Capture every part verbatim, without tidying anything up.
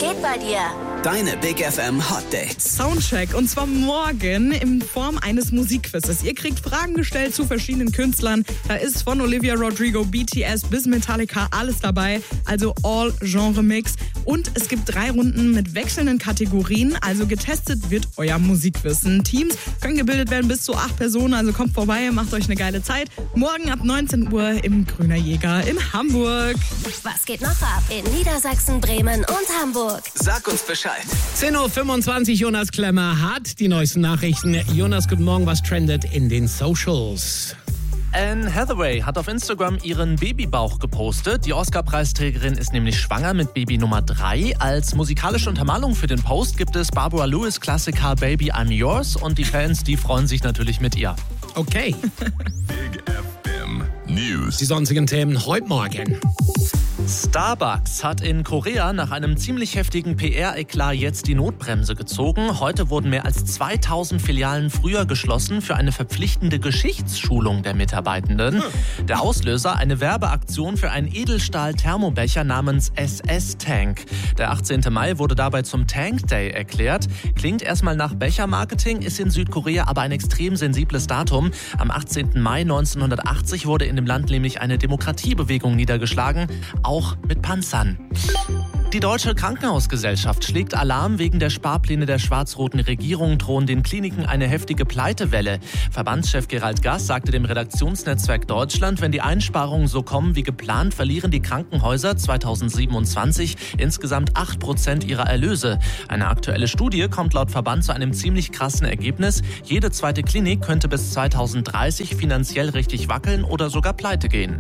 geht bei dir? Deine Big F M Hot Dates. Soundcheck und zwar morgen in Form eines Musikquizzes. Ihr kriegt Fragen gestellt zu verschiedenen Künstlern. Da ist von Olivia Rodrigo, B T S bis Metallica alles dabei. Also All-Genre-Mix. Und es gibt drei Runden mit wechselnden Kategorien. Also getestet wird euer Musikwissen. Teams können gebildet werden bis zu acht Personen. Also kommt vorbei, macht euch eine geile Zeit. Morgen ab neunzehn Uhr im Grüner Jäger in Hamburg. Was geht noch ab in Niedersachsen, Bremen und Hamburg? Sag uns Bescheid. zehn Uhr fünfundzwanzig, Jonas Klemmer hat die neuesten Nachrichten. Jonas, guten Morgen, was trendet in den Socials? Anne Hathaway hat auf Instagram ihren Babybauch gepostet. Die Oscar-Preisträgerin ist nämlich schwanger mit Baby Nummer drei. Als musikalische Untermalung für den Post gibt es Barbara Lewis Klassiker Baby I'm Yours und die Fans, die freuen sich natürlich mit ihr. Okay. Big F M News. Die sonstigen Themen heute Morgen. Starbucks hat in Korea nach einem ziemlich heftigen P R-Eklat jetzt die Notbremse gezogen. Heute wurden mehr als zweitausend Filialen früher geschlossen für eine verpflichtende Geschichtsschulung der Mitarbeitenden. Der Auslöser, eine Werbeaktion für einen Edelstahl-Thermobecher namens S S-Tank. Der achtzehnten Mai wurde dabei zum Tank Day erklärt. Klingt erstmal nach Bechermarketing, ist in Südkorea aber ein extrem sensibles Datum. Am achtzehnten Mai neunzehnhundertachtzig wurde in dem Land nämlich eine Demokratiebewegung niedergeschlagen, auch mit Panzern. Die Deutsche Krankenhausgesellschaft schlägt Alarm. Wegen der Sparpläne der schwarz-roten Regierung drohen den Kliniken eine heftige Pleitewelle. Verbandschef Gerald Gass sagte dem Redaktionsnetzwerk Deutschland, wenn die Einsparungen so kommen wie geplant, verlieren die Krankenhäuser zweitausendsiebenundzwanzig insgesamt acht Prozent ihrer Erlöse. Eine aktuelle Studie kommt laut Verband zu einem ziemlich krassen Ergebnis. Jede zweite Klinik könnte bis zweitausenddreißig finanziell richtig wackeln oder sogar pleite gehen.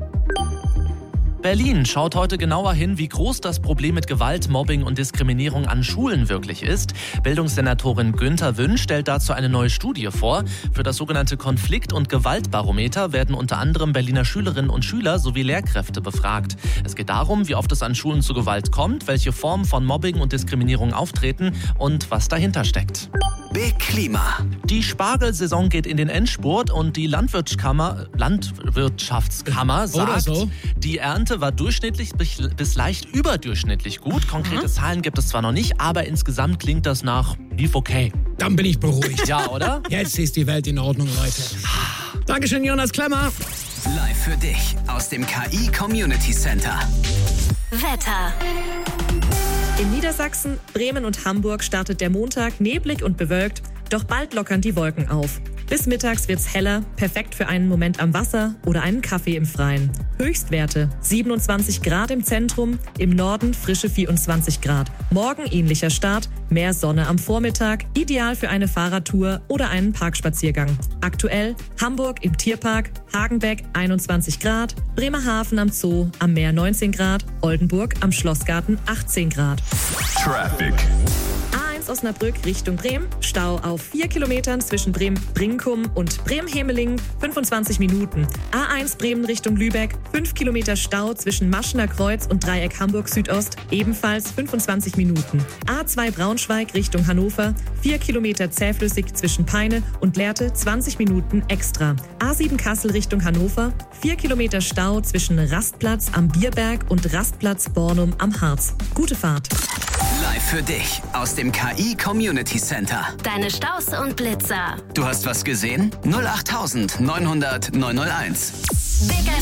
Berlin schaut heute genauer hin, wie groß das Problem mit Gewalt, Mobbing und Diskriminierung an Schulen wirklich ist. Bildungssenatorin Günther Wünsch stellt dazu eine neue Studie vor. Für das sogenannte Konflikt- und Gewaltbarometer werden unter anderem Berliner Schülerinnen und Schüler sowie Lehrkräfte befragt. Es geht darum, wie oft es an Schulen zu Gewalt kommt, welche Formen von Mobbing und Diskriminierung auftreten und was dahinter steckt. Big Klima. Die Spargelsaison geht in den Endspurt und die Landwirtschaftskammer, Landwirtschaftskammer sagt, so. Die Ernte war durchschnittlich bis leicht überdurchschnittlich gut. Konkrete Zahlen gibt es zwar noch nicht, aber insgesamt klingt das nach lief okay. Dann bin ich beruhigt. Ja, oder? Jetzt ist die Welt in Ordnung, Leute. Dankeschön, Jonas Klemmer. Live für dich aus dem K I Community Center. Wetter. In Niedersachsen, Bremen und Hamburg startet der Montag neblig und bewölkt, doch bald lockern die Wolken auf. Bis mittags wird's heller, perfekt für einen Moment am Wasser oder einen Kaffee im Freien. Höchstwerte siebenundzwanzig Grad im Zentrum, im Norden frische vierundzwanzig Grad. Morgen ähnlicher Start, mehr Sonne am Vormittag, ideal für eine Fahrradtour oder einen Parkspaziergang. Aktuell Hamburg im Tierpark, Hagenbeck einundzwanzig Grad, Bremerhaven am Zoo am Meer neunzehn Grad, Oldenburg am Schlossgarten achtzehn Grad. Traffic. A eins Osnabrück Richtung Bremen, Stau auf vier Kilometern zwischen Bremen-Brinkum und Bremen-Hemeling, fünfundzwanzig Minuten. A eins Bremen Richtung Lübeck, fünf Kilometer Stau zwischen Maschener Kreuz und Dreieck Hamburg Südost, ebenfalls fünfundzwanzig Minuten. A zwei Braunschweig Richtung Hannover, vier Kilometer zähflüssig zwischen Peine und Lehrte, zwanzig Minuten extra. A sieben Kassel Richtung Hannover, vier Kilometer Stau zwischen Rastplatz am Bierberg und Rastplatz Bornum am Harz. Gute Fahrt. Live für dich aus dem K I Community Center. Deine Staus und Blitzer. Du hast was gesehen? null acht neunhundert neunhunderteins. Big F